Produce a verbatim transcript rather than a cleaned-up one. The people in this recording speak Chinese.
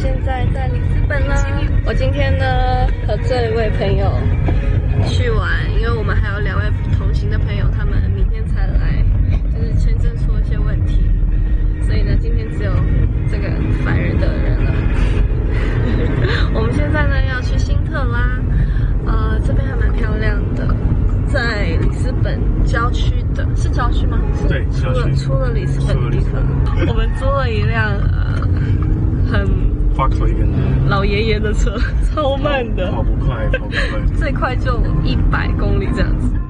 现在在里斯本啦。我今天呢和这一位朋友去玩，因为我们还有两位同行的朋友，他们明天才来，就是签证出了些问题，所以呢今天只有这个烦人的人了。我们现在呢要去辛特拉，呃，这边还蛮漂亮的，在里斯本郊区的，是郊区吗？ 对， 出了出了里斯本地特，我们租了一辆呃很老爷爷的车，超慢的， 跑不快，跑不快， 最快就一百公里这样子。